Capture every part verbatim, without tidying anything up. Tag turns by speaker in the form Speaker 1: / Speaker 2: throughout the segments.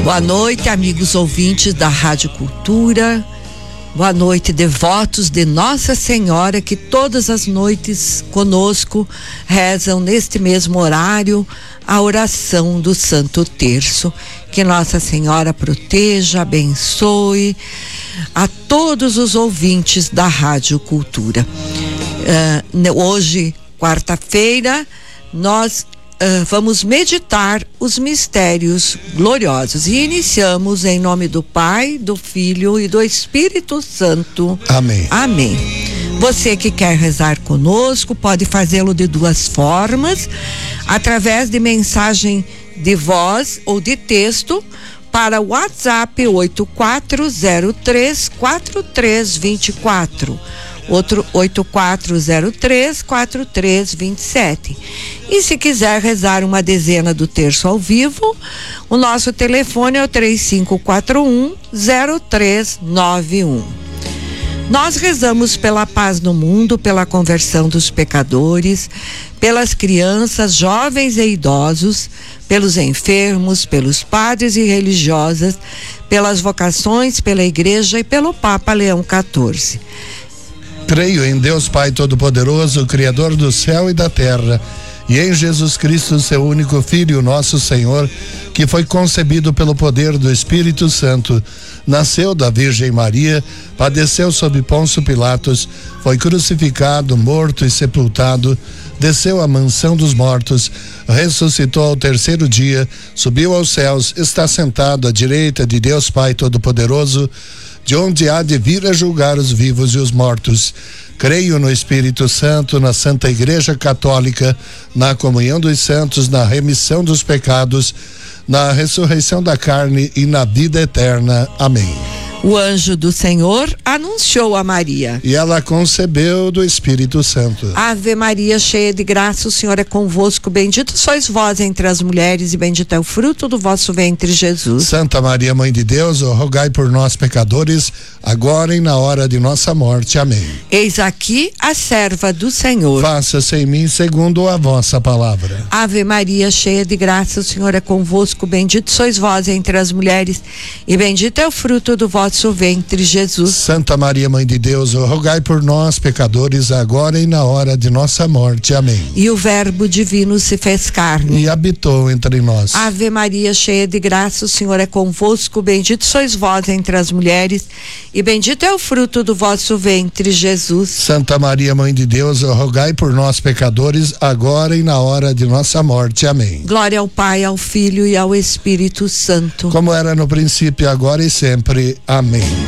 Speaker 1: Boa noite, amigos ouvintes da Rádio Cultura. Boa noite, devotos de Nossa Senhora, que todas as noites conosco rezam neste mesmo horário a oração do Santo Terço. Que Nossa Senhora proteja, abençoe a todos os ouvintes da Rádio Cultura. Uh, hoje, quarta-feira, nós Uh, vamos meditar os mistérios gloriosos e iniciamos em nome do Pai, do Filho e do Espírito Santo.
Speaker 2: Amém.
Speaker 1: Amém. Você que quer rezar conosco pode fazê-lo de duas formas, através de mensagem de voz ou de texto para o WhatsApp oito quatro zero três, quatro três dois quatro. Outro oito quatro zero três, quatro três dois sete. E se quiser rezar uma dezena do terço ao vivo, o nosso telefone é o três cinco quatro um, zero três nove um. Nós rezamos pela paz no mundo, pela conversão dos pecadores, pelas crianças, jovens e idosos, pelos enfermos, pelos padres e religiosas, pelas vocações, pela Igreja e pelo Papa Leão quatorze.
Speaker 2: Creio em Deus Pai Todo-Poderoso, Criador do céu e da terra, e em Jesus Cristo, seu único Filho, nosso Senhor, que foi concebido pelo poder do Espírito Santo, nasceu da Virgem Maria, padeceu sob Pôncio Pilatos, foi crucificado, morto e sepultado, desceu à mansão dos mortos, ressuscitou ao terceiro dia, subiu aos céus, está sentado à direita de Deus Pai Todo-Poderoso, de onde há de vir a julgar os vivos e os mortos. Creio no Espírito Santo, na Santa Igreja Católica, na comunhão dos santos, na remissão dos pecados, na ressurreição da carne e na vida eterna. Amém.
Speaker 1: O anjo do Senhor anunciou a Maria.
Speaker 2: E ela concebeu do Espírito Santo.
Speaker 1: Ave Maria, cheia de graça, o Senhor é convosco. Bendita sois vós entre as mulheres e bendito é o fruto do vosso ventre, Jesus.
Speaker 2: Santa Maria, Mãe de Deus, rogai por nós, pecadores, agora e na hora de nossa morte. Amém.
Speaker 1: Eis aqui a serva do Senhor.
Speaker 2: Faça-se em mim segundo a vossa palavra.
Speaker 1: Ave Maria, cheia de graça, o Senhor é convosco. Bendito sois vós entre as mulheres e bendito é o fruto do vosso ventre, Jesus.
Speaker 2: Santa Maria, Mãe de Deus, rogai por nós, pecadores, agora e na hora de nossa morte. Amém.
Speaker 1: E o Verbo divino se fez carne
Speaker 2: e habitou entre nós.
Speaker 1: Ave Maria, cheia de graça, o Senhor é convosco. Bendito sois vós entre as mulheres e bendito é o fruto do vosso ventre, Jesus.
Speaker 2: Santa Maria, Mãe de Deus, rogai por nós, pecadores, agora e na hora de nossa morte. Amém.
Speaker 1: Glória ao Pai, ao Filho e ao Espírito Santo,
Speaker 2: como era no princípio, agora e sempre. Amém.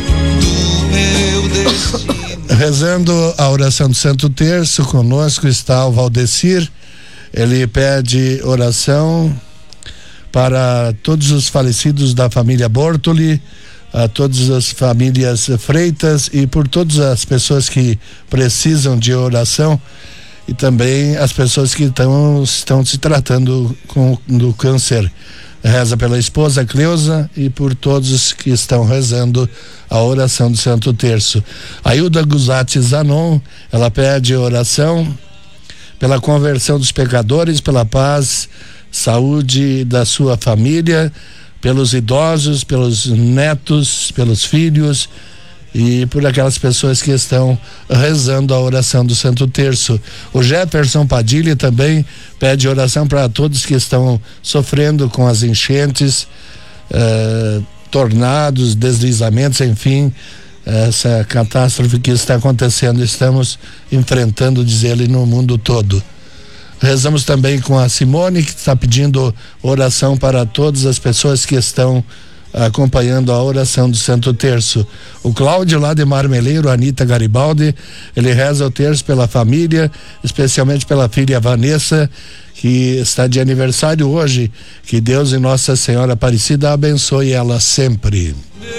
Speaker 2: Rezando a oração do Santo Terço, conosco está o Valdecir. Ele pede oração para todos os falecidos da família Bortoli, a todas as famílias Freitas e por todas as pessoas que precisam de oração e também as pessoas que estão, estão se tratando com, do câncer. Reza pela esposa Cleusa e por todos que estão rezando a oração do Santo Terço. A Hilda Guzatti Zanon, ela pede oração pela conversão dos pecadores, pela paz, saúde da sua família, pelos idosos, pelos netos, pelos filhos e por aquelas pessoas que estão rezando a oração do Santo Terço. O Jefferson Padilha também pede oração para todos que estão sofrendo com as enchentes, eh, tornados, deslizamentos, enfim, essa catástrofe que está acontecendo, estamos enfrentando, diz ele, no mundo todo. Rezamos também com a Simone, que está pedindo oração para todas as pessoas que estão acompanhando a oração do Santo Terço. O Cláudio lá de Marmeleiro, Anita Garibaldi, ele reza o terço pela família, especialmente pela filha Vanessa, que está de aniversário hoje. Que Deus e Nossa Senhora Aparecida abençoe ela sempre.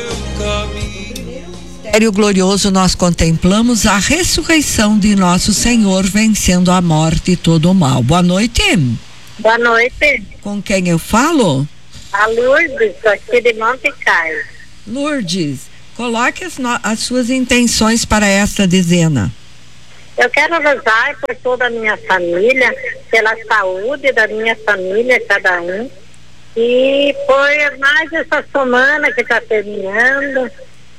Speaker 1: Mistério glorioso, nós contemplamos a ressurreição de nosso Senhor, vencendo a morte e todo o mal. Boa noite.
Speaker 3: Boa noite.
Speaker 1: Com quem eu falo?
Speaker 3: A Lourdes, aqui de Monte Carlo.
Speaker 1: Lourdes, coloque as, no, as suas intenções para esta dezena.
Speaker 3: Eu quero rezar por toda a minha família, pela saúde da minha família, cada um, E por mais essa semana que está terminando,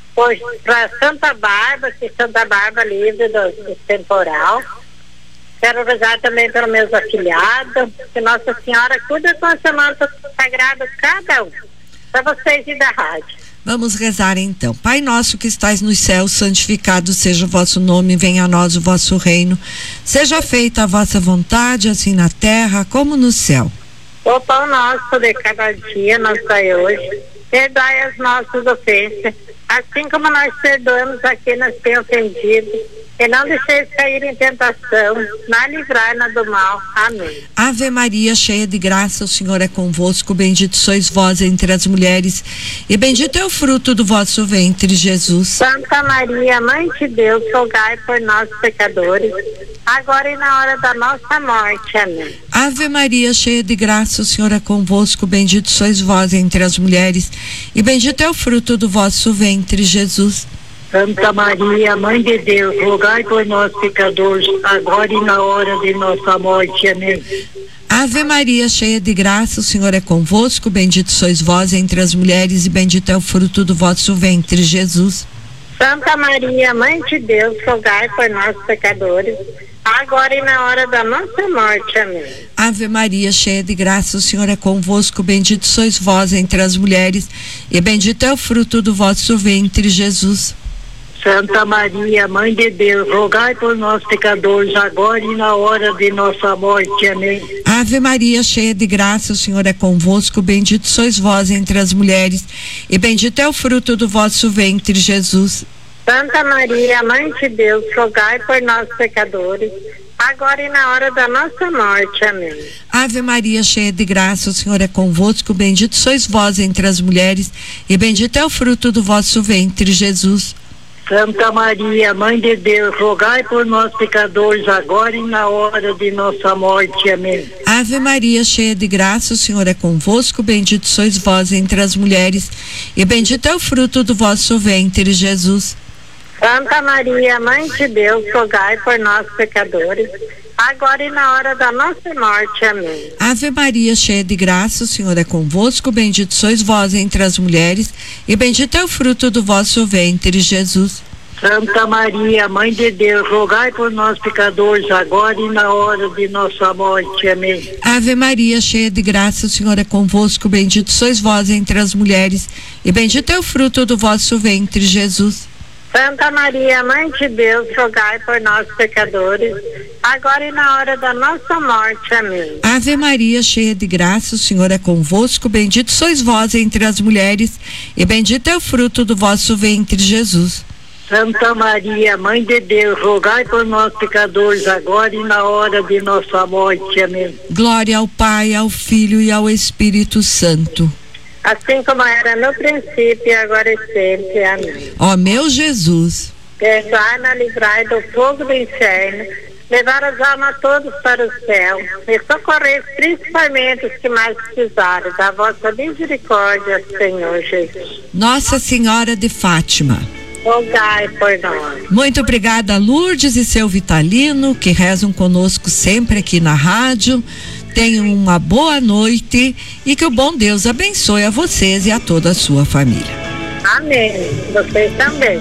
Speaker 3: para Santa Bárbara, que Santa Bárbara livre do, do temporal. Quero rezar também pelos meus afilhados, que Nossa Senhora cuida com a semana sagrada cada um. Para vocês e da rádio.
Speaker 1: Vamos rezar então. Pai nosso que estais nos céus, santificado seja o vosso nome, venha a nós o vosso reino. Seja feita a vossa vontade, assim na terra como no céu.
Speaker 3: O pão nosso de cada dia nos dai hoje. Perdoai as nossas ofensas, assim como nós perdoamos a quem nos tem ofendido. E não deixeis cair em tentação, mas livrai-nos do mal. Amém.
Speaker 1: Ave Maria, cheia de graça, o Senhor é convosco. Bendito sois vós entre as mulheres, e bendito é o fruto do vosso ventre, Jesus.
Speaker 3: Santa Maria, Mãe de Deus, rogai por nós pecadores, agora e na hora da nossa morte. Amém.
Speaker 1: Ave Maria, cheia de graça, o Senhor é convosco. Bendito sois vós entre as mulheres, e bendito é o fruto do vosso ventre, Jesus.
Speaker 3: Santa Maria, Mãe de Deus, rogai por nós pecadores, agora e na hora de nossa morte. Amém.
Speaker 1: Ave Maria, cheia de graça, o Senhor é convosco. Bendito sois vós entre as mulheres, e bendito é o fruto do vosso ventre, Jesus.
Speaker 3: Santa Maria, Mãe de Deus, rogai por nós pecadores, agora e na hora da nossa morte. Amém.
Speaker 1: Ave Maria, cheia de graça, o Senhor é convosco. Bendito sois vós entre as mulheres, e bendito é o fruto do vosso ventre, Jesus.
Speaker 3: Santa Maria, Mãe de Deus, rogai por nós pecadores, agora e na hora de nossa morte. Amém.
Speaker 1: Ave Maria, cheia de graça, o Senhor é convosco. Bendito sois vós entre as mulheres, e bendito é o fruto do vosso ventre, Jesus.
Speaker 3: Santa Maria, Mãe de Deus, rogai por nós pecadores, agora e na hora da nossa morte. Amém.
Speaker 1: Ave Maria, cheia de graça, o Senhor é convosco. Bendito sois vós entre as mulheres, e bendito é o fruto do vosso ventre, Jesus.
Speaker 3: Santa Maria, Mãe de Deus, rogai por nós pecadores, agora e na hora de nossa morte. Amém.
Speaker 1: Ave Maria, cheia de graça, o Senhor é convosco. Bendito sois vós entre as mulheres, e bendito é o fruto do vosso ventre, Jesus.
Speaker 3: Santa Maria, Mãe de Deus, rogai por nós pecadores, agora e na hora da nossa morte. Amém.
Speaker 1: Ave Maria, cheia de graça, o Senhor é convosco. Bendito sois vós entre as mulheres, e bendito é o fruto do vosso ventre, Jesus.
Speaker 3: Santa Maria, Mãe de Deus, rogai por nós pecadores, agora e na hora de nossa morte. Amém.
Speaker 1: Ave Maria, cheia de graça, o Senhor é convosco. Bendito sois vós entre as mulheres, e bendito é o fruto do vosso ventre, Jesus.
Speaker 3: Santa Maria, Mãe de Deus, rogai por nós pecadores, agora e na hora da nossa morte. Amém.
Speaker 1: Ave Maria, cheia de graça, o Senhor é convosco. Bendito sois vós entre as mulheres, e bendito é o fruto do vosso ventre, Jesus.
Speaker 3: Santa Maria, Mãe de Deus, rogai por nós pecadores, agora e na hora de nossa morte. Amém.
Speaker 1: Glória ao Pai, ao Filho e ao Espírito Santo.
Speaker 3: Assim como era no princípio, agora e sempre. Amém.
Speaker 1: Ó meu Jesus,
Speaker 3: perdoai-nos, livrai do fogo do inferno, levar as almas todas para o céu, e socorrer principalmente os que mais precisarem da vossa misericórdia, Senhor Jesus.
Speaker 1: Nossa Senhora de Fátima,
Speaker 3: rogai por nós.
Speaker 1: Muito obrigada, Lourdes e seu Vitalino, que rezam conosco sempre aqui na rádio. Tenham uma boa noite e que o bom Deus abençoe a vocês e a toda a sua família.
Speaker 3: Amém. Vocês também.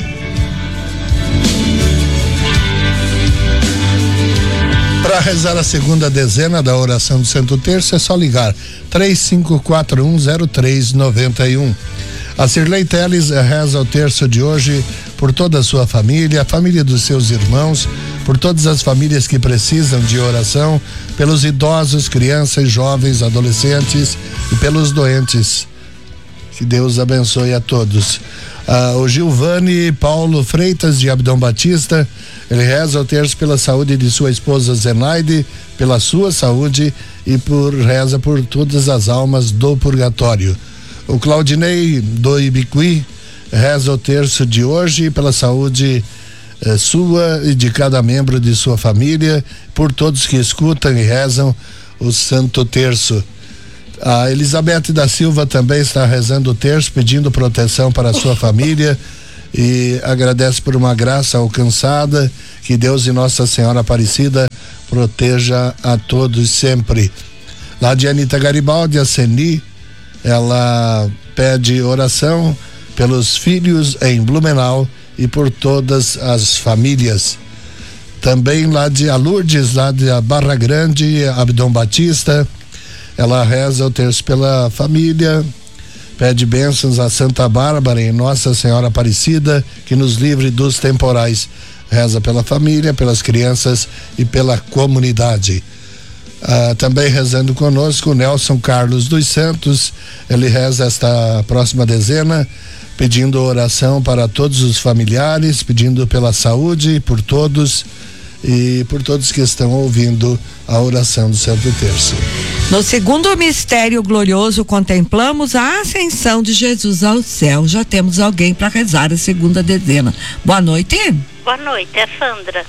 Speaker 2: Para rezar a segunda dezena da oração do Santo Terço é só ligar três cinco quatro um zero três nove um. A Cirlei Teles reza o terço de hoje por toda a sua família, a família dos seus irmãos, por todas as famílias que precisam de oração, pelos idosos, crianças, jovens, adolescentes e pelos doentes. Que Deus abençoe a todos. Ah, o Gilvani Paulo Freitas de Abdão Batista, ele reza o terço pela saúde de sua esposa Zenaide, pela sua saúde e por reza por todas as almas do purgatório. O Claudinei do Ibiqui reza o terço de hoje pela saúde eh, sua e de cada membro de sua família, por todos que escutam e rezam o Santo Terço. A Elizabeth da Silva também está rezando o terço, pedindo proteção para a sua família e agradece por uma graça alcançada. Que Deus e Nossa Senhora Aparecida proteja a todos sempre. Lá de Anita Garibaldi, a Seni, ela pede oração pelos filhos em Blumenau e por todas as famílias. Também lá de Lourdes, lá de Barra Grande, Abdom Batista, ela reza o terço pela família, pede bênçãos a Santa Bárbara e Nossa Senhora Aparecida, que nos livre dos temporais. Reza pela família, pelas crianças e pela comunidade. Ah, também rezando conosco o Nelson Carlos dos Santos, ele reza esta próxima dezena, pedindo oração para todos os familiares, pedindo pela saúde por todos e por todos que estão ouvindo a oração do Santo Terço.
Speaker 1: No segundo mistério glorioso contemplamos a ascensão de Jesus ao céu. Já temos alguém para rezar a segunda dezena. Boa noite.
Speaker 4: Boa noite, é Sandra.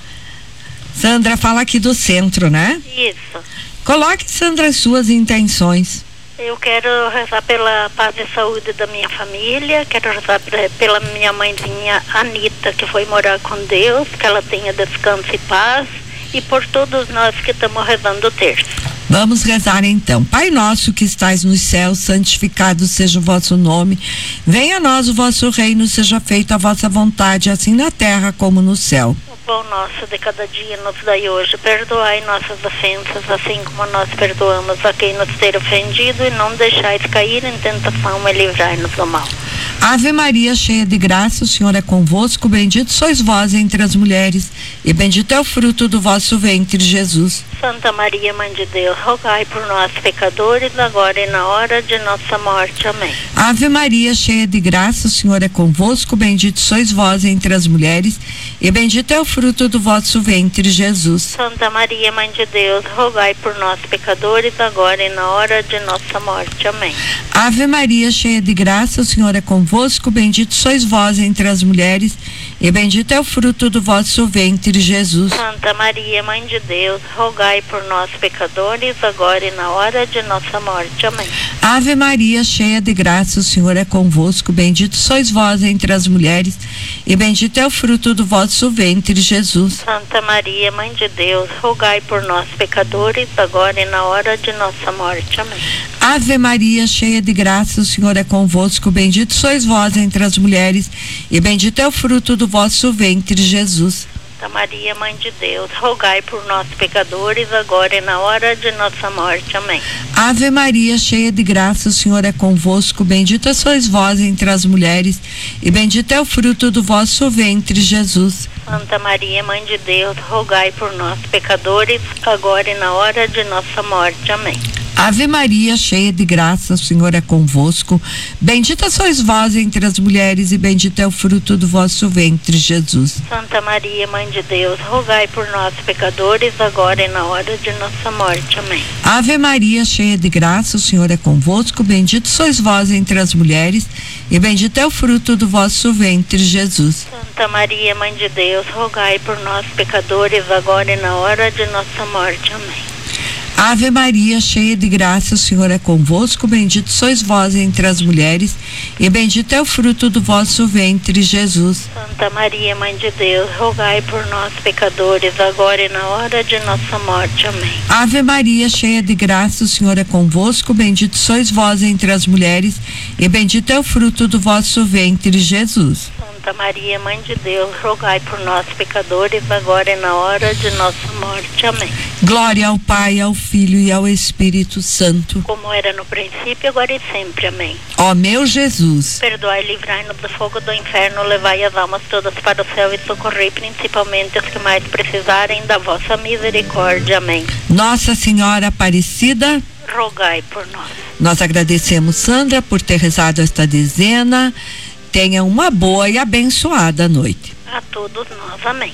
Speaker 1: Sandra fala aqui do centro, né?
Speaker 4: Isso.
Speaker 1: Coloque, Sandra, as suas intenções.
Speaker 4: Eu quero rezar pela paz e saúde da minha família, quero rezar pela minha mãezinha Anita, que foi morar com Deus, que ela tenha descanso e paz, e por todos nós que estamos rezando o terço.
Speaker 1: Vamos rezar então. Pai nosso que estais nos céus, santificado seja o vosso nome. Venha a nós o vosso reino, seja feita a vossa vontade, assim na terra como no céu.
Speaker 4: O pão nosso de cada dia nos dai hoje. Perdoai nossas ofensas, assim como nós perdoamos a quem nos ter ofendido, e não deixais cair em tentação, e livrai-nos do mal.
Speaker 1: Ave Maria, cheia de graça, o Senhor é convosco, bendito sois vós entre as mulheres, e bendito é o fruto do vosso ventre, Jesus.
Speaker 4: Santa Maria, Mãe de Deus, rogai por nós, pecadores, agora e na hora de nossa morte. Amém.
Speaker 1: Ave Maria, cheia de graça, o Senhor é convosco, bendito sois vós entre as mulheres, e bendito é o fruto do vosso ventre, Jesus.
Speaker 4: Santa Maria, Mãe de Deus, rogai por nós, pecadores, agora e na hora de nossa morte. Amém.
Speaker 1: Ave Maria, cheia de graça, o Senhor é convosco, bendito sois vós entre as mulheres, e bendito é o fruto do vosso ventre, Jesus.
Speaker 4: Santa Maria, Mãe de Deus, rogai por nós, pecadores, agora e na hora de nossa morte. Amém.
Speaker 1: Ave Maria, cheia de graça, o Senhor é convosco, bendito sois vós entre as mulheres, e bendito é o fruto do vosso ventre, Jesus.
Speaker 4: Santa Maria, Mãe de Deus, rogai por nós, pecadores, agora e na hora de nossa morte. Amém.
Speaker 1: Ave Maria, cheia de graça, o Senhor é convosco, bendito sois vós entre as mulheres, e bendito é o fruto do vosso ventre, Jesus.
Speaker 4: Santa Maria, Mãe de Deus, rogai por nós, pecadores, agora e na hora de nossa morte. Amém.
Speaker 1: Ave Maria, cheia de graça, o Senhor é convosco, bendita sois vós entre as mulheres, e bendito é o fruto do vosso ventre, Jesus.
Speaker 4: Santa Maria, Mãe de Deus, rogai por nós, pecadores, agora e na hora de nossa morte. Amém.
Speaker 1: Ave Maria, cheia de graça, o Senhor é convosco, bendita sois vós entre as mulheres, e bendito é o fruto do vosso ventre, Jesus.
Speaker 4: Santa Maria, Mãe de Deus, rogai por nós, pecadores, agora e na hora de nossa morte. Amém.
Speaker 1: Ave Maria, cheia de graça, o Senhor é convosco, bendito sois vós entre as mulheres, e bendito é o fruto do vosso ventre, Jesus.
Speaker 4: Santa Maria, Mãe de Deus, rogai por nós, pecadores, agora e na hora de nossa morte. Amém.
Speaker 1: Ave Maria, cheia de graça, o Senhor é convosco, bendito sois vós entre as mulheres, e bendito é o fruto do vosso ventre, Jesus.
Speaker 4: Santa Maria, Mãe de Deus, rogai por nós, pecadores, agora e na hora de nossa morte. Amém.
Speaker 1: Ave Maria, cheia de graça, o Senhor é convosco, bendito sois vós entre as mulheres, e bendito é o fruto do vosso ventre, Jesus.
Speaker 4: Santa Maria, Mãe de Deus, rogai por nós, pecadores, agora e na hora de nossa morte. Amém.
Speaker 1: Glória ao Pai, ao Filho e ao Espírito Santo,
Speaker 4: como era no princípio, agora e sempre. Amém.
Speaker 1: Ó meu Jesus,
Speaker 4: perdoai e livrai-nos do fogo do inferno, levai as almas todas para o céu e socorrei principalmente os que mais precisarem da vossa misericórdia. Amém.
Speaker 1: Nossa Senhora Aparecida,
Speaker 4: rogai por nós.
Speaker 1: Nós agradecemos, Sandra, por ter rezado esta dezena. Tenha uma boa e abençoada noite.
Speaker 4: A todos nós. Amém.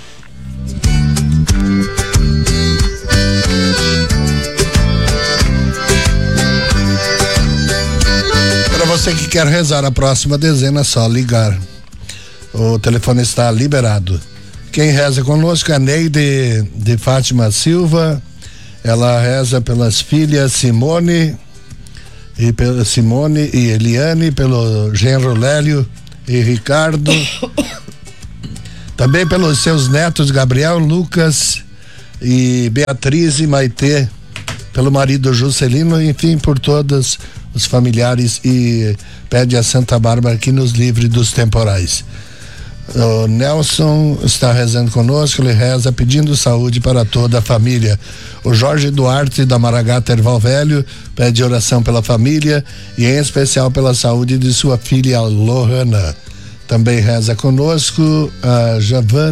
Speaker 2: Para você que quer rezar a próxima dezena, é só ligar. O telefone está liberado. Quem reza conosco é a Neide de Fátima Silva. Ela reza pelas filhas Simone e pela Simone e Eliane, pelo genro Lélio e Ricardo, também pelos seus netos Gabriel, Lucas e Beatriz e Maitê, pelo marido Juscelino, enfim, por todos os familiares, e pede a Santa Bárbara que nos livre dos temporais. O Nelson está rezando conosco, ele reza pedindo saúde para toda a família. O Jorge Duarte da Maragata Erval Velho pede oração pela família e em especial pela saúde de sua filha Lohana. Também reza conosco a Javan